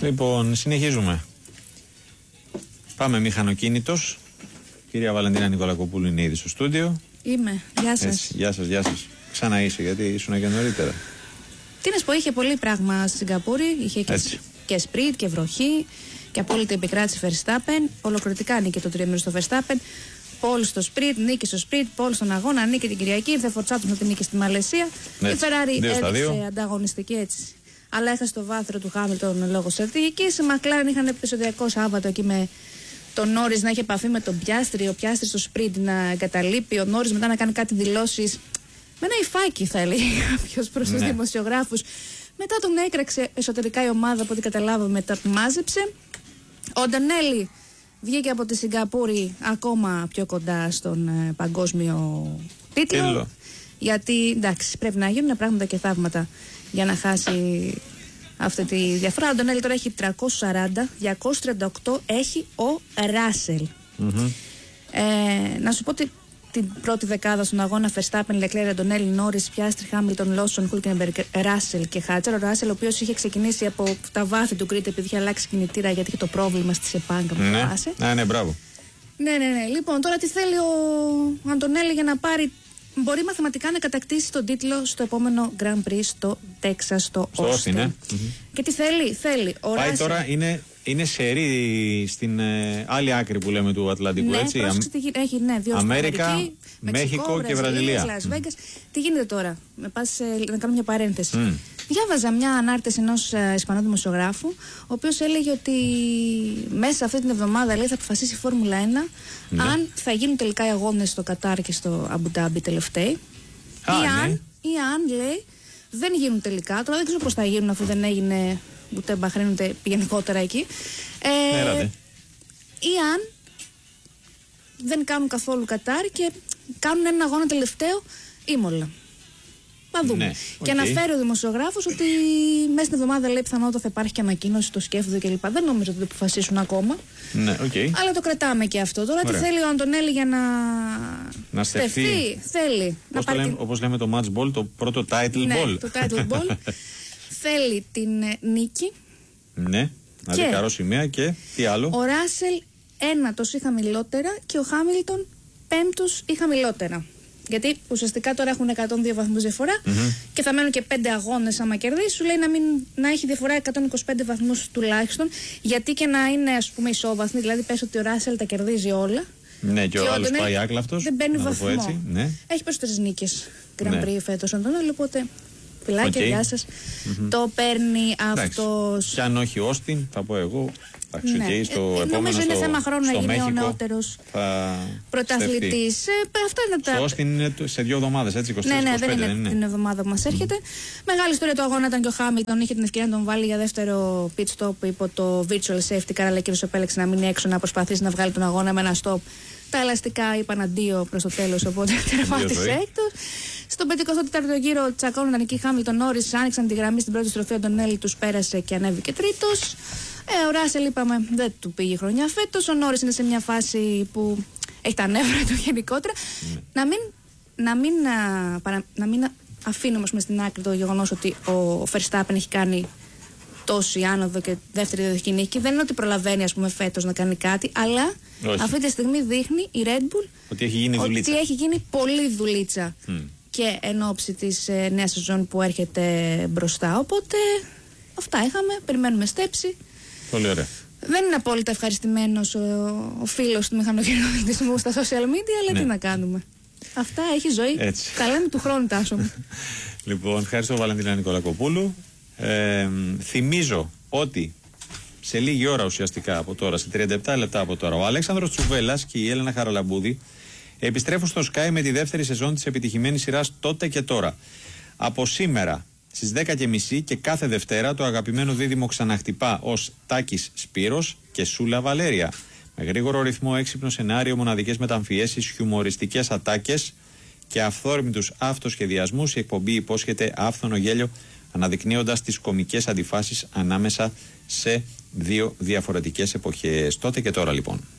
Λοιπόν, συνεχίζουμε. Πάμε μηχανοκίνητος. Κυρία Βαλεντίνα Νικολακοπούλου είναι ήδη στο στούντιο. Είμαι. Γεια σας. Γεια σας. Ξανά είσαι, γιατί ήσουν και νωρίτερα. Τι να σου πω, είχε πολύ πράγμα στη Σιγκαπούρη. Είχε και σπριτ και βροχή και απόλυτη επικράτηση Verstappen. Ολοκληρωτικά νίκη το τρίμηνο στο Verstappen. Πόλ στο σπριτ, νίκη στο σπριτ, Πόλ στον αγώνα, νίκη την Κυριακή. Ήρθε Φορτσάτος με την νίκη στη Μαλαισία. Η Ferrari έδειξε ανταγωνιστική έτσι. Αλλά έχασε το βάθρο του Χάμιλτον λόγω στρατηγικής. Οι McLaren είχαν επεισοδιακό Σάββατο εκεί με τον Νόρις να έχει επαφή με τον Πιάστρη. Ο Πιάστρη στο σπριντ να εγκαταλείπει. Ο Νόρις μετά να κάνει κάτι δηλώσεις. Με ένα υφάκι, θα έλεγε κάποιο προς τους δημοσιογράφους. Μετά τον έκραξε εσωτερικά η ομάδα, από ό,τι καταλάβαμε, τα μάζεψε. Ο Ντανέλη βγήκε από τη Σιγκαπούρη ακόμα πιο κοντά στον παγκόσμιο τίτλο. Γιατί εντάξει, πρέπει να γίνουν πράγματα και θαύματα για να χάσει αυτή τη διαφορά. Ο Ντανέλη τώρα έχει 340, 238 έχει ο Ράσελ. Να σου πω ότι την πρώτη δεκάδα στον αγώνα Verstappen, Leclerc, Αντωνέλη, Νόρις, Πιάστρη, Χάμιλτον, Λόσον, Χούλκενμπεργκ, Ράσελ και Χάτσερ. Ο Ράσελ, ο οποίος είχε ξεκινήσει από τα βάθη του Κρήτη επειδή είχε αλλάξει κινητήρα, γιατί είχε το πρόβλημα στη Σεπάγκα. Ναι, μπράβο. Ναι. Λοιπόν, τώρα τι θέλει ο Αντωνέλη για να πάρει. Μπορεί μαθηματικά να κατακτήσει τον τίτλο στο επόμενο Grand Prix στο Τέξας, στο Όστιν. Και τι θέλει. Ο Πάει Ράσελ. Τώρα είναι σερί στην άλλη άκρη που λέμε του Ατλαντικού, έτσι. Έχει δύο Αμέρικα, Μέχικο και Βραζιλία. Τι γίνεται τώρα, να κάνω μια παρένθεση. Διάβαζα μια ανάρτηση ενός Ισπανού δημοσιογράφου, ο οποίος έλεγε ότι μέσα αυτή την εβδομάδα, λέει, θα αποφασίσει η Φόρμουλα 1 αν θα γίνουν τελικά οι αγώνες στο Κατάρ και στο Αμπουντάμπι τελευταίοι, ή αν, λέει, δεν γίνουν τελικά. Τώρα δεν ξέρω πώς θα γίνουν, αφού δεν έγινε ούτε Μπαχρέιν ούτε γενικότερα εκεί. Ή αν δεν κάνουν καθόλου Κατάρ και κάνουν έναν αγώνα τελευταίο Ήμολα. Να δούμε. Και αναφέρει ο δημοσιογράφος ότι μέσα στην εβδομάδα, λέει, πιθανότατα θα υπάρχει και ανακοίνωση, το σκέφτονται κλπ. Δεν νομίζω ότι το αποφασίσουν ακόμα. Αλλά το κρατάμε και αυτό. Τώρα τι θέλει ο Αντωνέλη για να στεφθεί. Θέλει. Όπως λέμε το match ball, το πρώτο title ball. Το title ball. Θέλει την νίκη. Ναι. Να δει καρό σημαία και τι άλλο. Ο Ράσελ ένατος ή χαμηλότερα και ο Χάμιλτον πέμπτος ή χαμηλότερα. Γιατί ουσιαστικά τώρα έχουν 102 βαθμούς διαφορά και θα μένουν και 5 αγώνες άμα κερδίσει. Σου λέει να έχει διαφορά 125 βαθμούς τουλάχιστον. Γιατί και να είναι, ας πούμε, ισόβαθμοι, δηλαδή πες ότι ο Ράσελ τα κερδίζει όλα. Ναι, και ο άλλος πάει άκλαυτος. Δεν παίρνει βαθμό. Ναι. Έχει περισσότερες νίκες Grand Prix φέτος ο Αντωνέλη, οπότε φιλάκια, γεια σας. Το παίρνει αυτός. Και αν όχι Όστιν, θα πω εγώ. Νομίζω είναι θέμα χρόνου να γίνει ο νεότερος πρωταθλητής. Αυτά είναι τα. Στο Όστιν είναι σε 2 εβδομάδες, έτσι, 24-25. Ναι, δεν είναι την εβδομάδα που μας έρχεται. Μεγάλη ιστορία του αγώνα ήταν και ο Χάμιλτον. Είχε την ευκαιρία να τον βάλει για δεύτερο pit stop υπό το virtual safety car, αλλά κύριος επέλεξε να μείνει έξω, να προσπαθήσει να βγάλει τον αγώνα με ένα stop. Τα ελαστικά είπαν αντίο προς το τέλος, οπότε τερμάτισε έκτος. Στον 54ο γύρο τσακώνονταν εκεί Χάμιλτον, Νόρις, άνοιξαν τη γραμμή στην πρώτη στροφή. Ο Ντονέλη τους πέρασε και ανέβηκε τρίτος. Ο Ράσελ, είπαμε, δεν του πήγε η χρονιά φέτος. Ο Νόρις είναι σε μια φάση που έχει τα νεύρα του γενικότερα. Να μην αφήνουμε στην άκρη το γεγονός ότι ο Verstappen έχει κάνει τόση άνοδο και δεύτερη διαδοχική νίκη. Δεν είναι ότι προλαβαίνει, ας πούμε, φέτος να κάνει κάτι, αλλά αυτή τη στιγμή δείχνει η Red Bull ότι έχει γίνει πολύ δουλίτσα. Και εν ώψη της νέας σεζόν που έρχεται μπροστά. Οπότε αυτά είχαμε, περιμένουμε στέψη. Πολύ ωραία. Δεν είναι απόλυτα ευχαριστημένος ο φίλος του μηχανοκινητισμού στα social media, αλλά τι να κάνουμε. Αυτά, έχει ζωή. Έτσι. Τα λέμε του χρόνου, Τάσο μου. Λοιπόν, ευχαριστώ Βαλεντίνα Νικολακοπούλου. Θυμίζω ότι σε λίγη ώρα ουσιαστικά από τώρα, σε 37 λεπτά από τώρα, ο Αλέξανδρος Τσουβέλλας και η Έλενα Χαραλαμπούδη επιστρέφουν στο Sky με τη δεύτερη σεζόν της επιτυχημένης σειράς Τότε και Τώρα. Από σήμερα στις 10:30 και κάθε Δευτέρα το αγαπημένο δίδυμο ξαναχτυπά ως Τάκης Σπύρος και Σούλα Βαλέρια. Με γρήγορο ρυθμό, έξυπνο σενάριο, μοναδικές μεταμφιέσεις, χιουμοριστικές ατάκες και αυθόρμητους αυτοσχεδιασμούς, η εκπομπή υπόσχεται άφθονο γέλιο, αναδεικνύοντας τις κομικές αντιφάσεις ανάμεσα σε 2 διαφορετικές εποχές. Τότε και Τώρα, λοιπόν.